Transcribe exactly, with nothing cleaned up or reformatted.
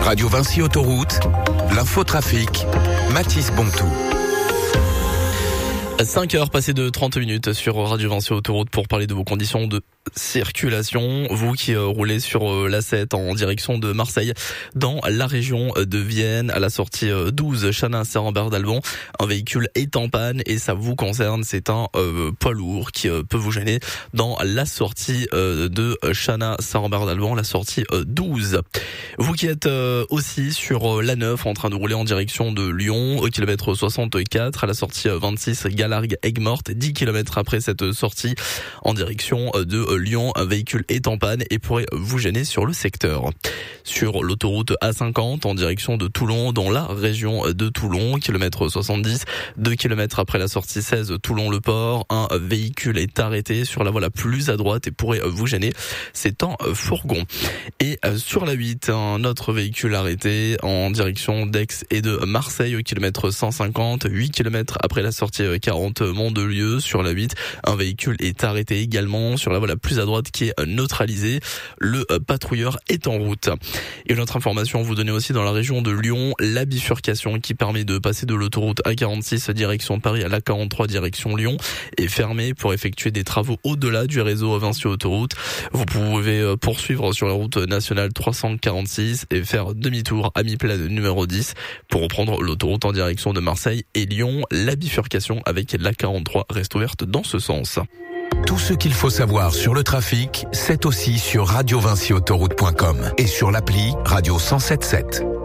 Radio Vinci Autoroute, l'infotrafic, Mathis Bontou. cinq heures passées de trente minutes sur Radio Vinci Autoroute pour parler de vos conditions de circulation. Vous qui euh, roulez sur euh, l'A sept en direction de Marseille, dans la région de Vienne, à la sortie euh, douze, Chanat-Saint-Rambert-d'Albon, un véhicule est en panne et ça vous concerne. C'est un euh, poids lourd qui euh, peut vous gêner dans la sortie euh, de Chanat-Saint-Rambert-d'Albon, la sortie euh, douze. Vous qui êtes euh, aussi sur euh, l'A neuf en train de rouler en direction de Lyon, au kilomètre soixante-quatre, à la sortie euh, vingt-six, Galargues-Aigues-Mortes, dix kilomètres après cette sortie en direction de Lyon, un véhicule est en panne et pourrait vous gêner sur le secteur. Sur l'autoroute A cinquante en direction de Toulon, dans la région de Toulon, kilomètre soixante-dix, deux kilomètres après la sortie seize Toulon-le-Port, un véhicule est arrêté sur la voie la plus à droite et pourrait vous gêner. C'est un fourgon. Et sur la huit, un autre véhicule arrêté en direction d'Aix et de Marseille au kilomètre cent cinquante, huit kilomètres après la sortie quarante Mont-de-Lieu. Sur la huit, un véhicule est arrêté également sur la voie la plus à droite qui est neutralisée. Le patrouilleur est en route. Et une autre information, vous donnez aussi dans la région de Lyon, la bifurcation qui permet de passer de l'autoroute A quarante-six direction Paris à l'A quarante-trois direction Lyon est fermée pour effectuer des travaux au-delà du réseau Vinci Autoroute. Vous pouvez poursuivre sur la route nationale trois cent quarante-six et faire demi-tour à mi-plane numéro dix pour reprendre l'autoroute en direction de Marseille et Lyon. La bifurcation avec l'A quarante-trois reste ouverte dans ce sens. Tout ce qu'il faut savoir sur le trafic, c'est aussi sur radio vinci autoroute point com et sur l'appli Radio cent sept sept.